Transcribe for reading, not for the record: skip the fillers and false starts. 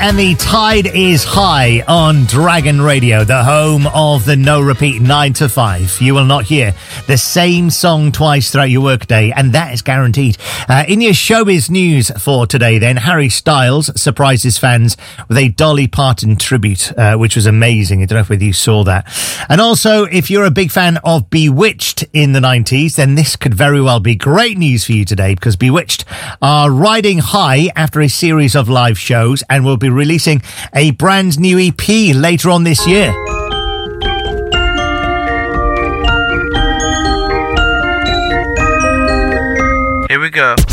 and the tide is high on Dragon Radio, the home of the no repeat 9 to 5. You will not hear the same song twice throughout your workday, and that is guaranteed. In your showbiz news for today, then, Harry Styles surprised his fans with a Dolly Parton tribute, which was amazing. I don't know whether you saw that. And also, if you're a big fan of Bewitched in the 90s, then this could very well be great news for you today, because Bewitched are riding high after a series of live shows and will be releasing a brand new EP later on this year. Here we go.